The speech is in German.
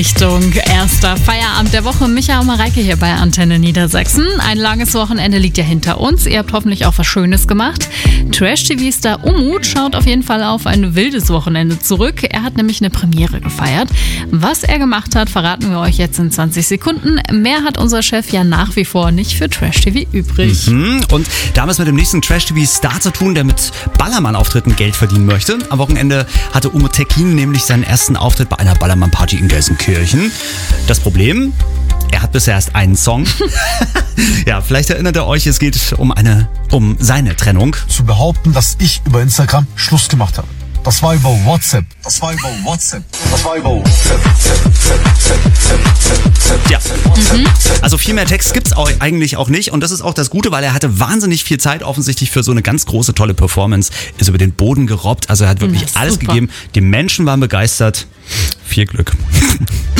Richtung erster Feierabend der Woche. Micha und Mareike hier bei Antenne Niedersachsen. Ein langes Wochenende liegt ja hinter uns. Ihr habt hoffentlich auch was Schönes gemacht. Trash-TV-Star Umut schaut auf jeden Fall auf ein wildes Wochenende zurück. Er hat nämlich eine Premiere gefeiert. Was er gemacht hat, verraten wir euch jetzt in 20 Sekunden. Mehr hat unser Chef ja nach wie vor nicht für Trash-TV übrig. Und da haben wir es mit dem nächsten Trash-TV-Star zu tun, der mit Ballermann-Auftritten Geld verdienen möchte. Am Wochenende hatte Umut Tekin nämlich seinen ersten Auftritt bei einer Ballermann-Party in Gelsenkirchen. Das Problem, er hat bisher erst einen Song. Ja, vielleicht erinnert ihr euch, es geht um seine Trennung. Zu behaupten, dass ich über Instagram Schluss gemacht habe. Das war über WhatsApp. Ja. Also viel mehr Text gibt's auch eigentlich auch nicht. Und das ist auch das Gute, weil er hatte wahnsinnig viel Zeit offensichtlich für so eine ganz große, tolle Performance. Ist über den Boden gerobbt. Also er hat wirklich alles gegeben. Die Menschen waren begeistert. Viel Glück.